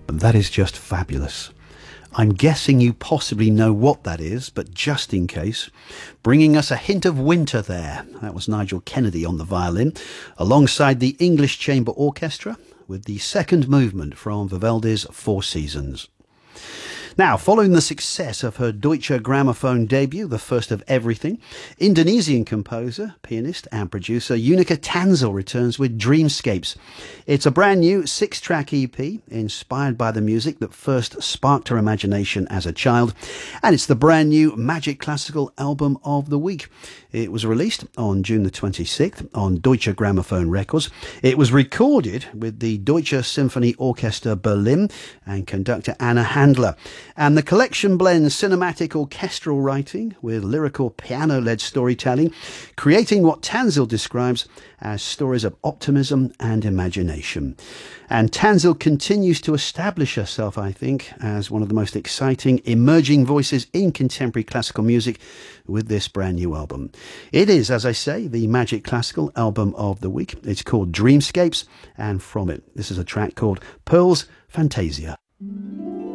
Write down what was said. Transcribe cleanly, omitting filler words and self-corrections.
That is just fabulous. I'm guessing you possibly know what that is, but just in case, bringing us a hint of winter there. That was Nigel Kennedy on the violin, alongside the English Chamber Orchestra, with the second movement from Vivaldi's Four Seasons. Now, following the success of her Deutsche Grammophon debut, the first of everything, Indonesian composer, pianist and producer Unica Tanzel returns with Dreamscapes. It's a brand new 6-track EP inspired by the music that first sparked her imagination as a child, and it's the brand new Magic Classical Album of the Week. It was released on June the 26th on Deutsche Grammophon Records. It was recorded with the Deutsche Symphony Orchester Berlin and conductor Anna Handler. And the collection blends cinematic orchestral writing with lyrical piano-led storytelling, creating what Tanzel describes as stories of optimism and imagination. And Tanzel continues to establish herself, I think, as one of the most exciting emerging voices in contemporary classical music with this brand new album. It is, as I say, the Magic Classical Album of the Week. It's called Dreamscapes, and from it, this is a track called Pearl's Fantasia.